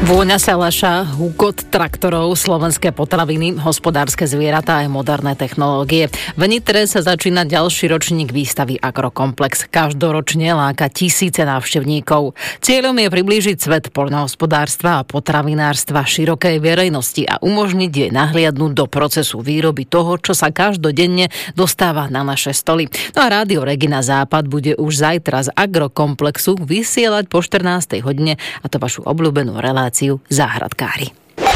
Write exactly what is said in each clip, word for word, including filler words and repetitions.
Vôňa salaša, hukot traktorov, slovenské potraviny, hospodárske zvieratá a moderné technológie. V Nitre sa začína ďalší ročník výstavy Agrokomplex. Každoročne láka tisíce návštevníkov. Cieľom je priblížiť svet poľnohospodárstva a potravinárstva širokej verejnosti a umožniť jej nahliadnúť do procesu výroby toho, čo sa každodenne dostáva na naše stoly. No a Rádio Regina Západ bude už zajtra z Agrokomplexu vysielať po štrnástej hodine, a to vašu obľúbenú reláciu Záhradkári.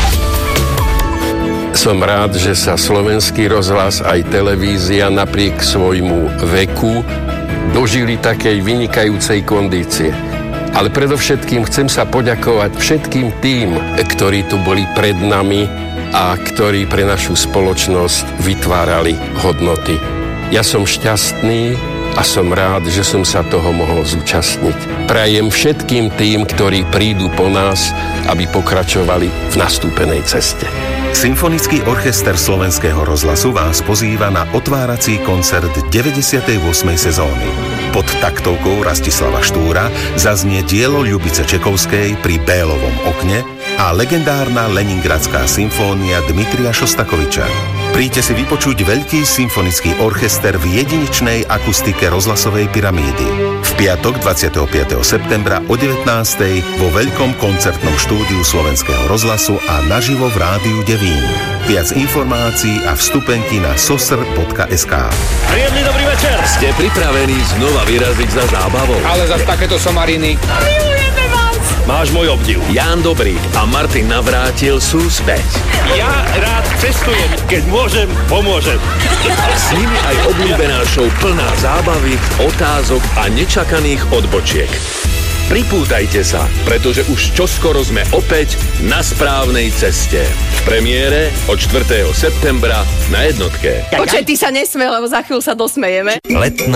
Som rád, že sa slovenský rozhlas aj televízia napriek svojmu veku dožili takej vynikajúcej kondície. Ale predovšetkým chcem sa poďakovať všetkým tým, ktorí tu boli pred nami a ktorí pre našu spoločnosť vytvárali hodnoty. Ja som šťastný a som rád, že som sa toho mohol zúčastniť. Prajem všetkým tým, ktorí prídu po nás, aby pokračovali v nastúpenej ceste. Symfonický orchester Slovenského rozhlasu vás pozýva na otvárací koncert deväťdesiatej ôsmej sezóny. Pod taktovkou Rastislava Štúra zaznie dielo Ľubice Čekovskej Pri Bélovom okne a legendárna Leningradská symfónia Dmitrija Šostakoviča. Príďte si vypočuť veľký symfonický orchester v jedinečnej akustike rozhlasovej pyramídy. V piatok dvadsiateho piateho septembra o devätnástej vo veľkom koncertnom štúdiu Slovenského rozhlasu a naživo v Rádiu Devín. Viac informácií a vstupenky na sosr bodka es ká. Príjemný dobrý večer! Ste pripravení znova vyraziť za zábavou? Ale za takéto somariny. Milujeme vás! Máš môj obdiv. Ján Dobrík a Martin Navrátil sú späť. Ja rád cestujem, keď môžem, pomôžem. A s nimi aj obľúbená show plná zábavy, otázok a nečakaných odbočiek. Pripútajte sa, pretože už čoskoro sme opäť na správnej ceste. V premiére od štvrtého septembra na jednotke. Počkaj, ty sa nesmej, lebo za chvíľu sa dosmejeme. Letná